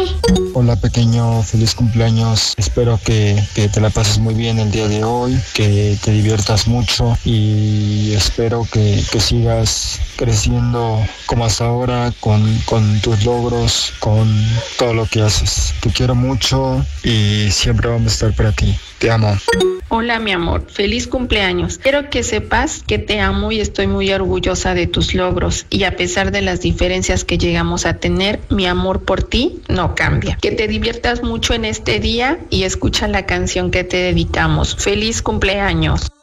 hoy. Hola pequeño, feliz cumpleaños. Espero que te la pases muy bien el día de hoy, que te diviertas mucho y espero que sigas creciendo como hasta ahora con tus logros, con todo lo que haces. Te quiero mucho y siempre vamos a estar para ti. Te amo. Hola, mi amor, feliz cumpleaños. Quiero que sepas que te amo y estoy muy orgullosa de tus logros. Y a pesar de las diferencias que llegamos a tener, mi amor por ti no cambia. Que te diviertas mucho en este día y escucha la canción que te dedicamos. Feliz cumpleaños.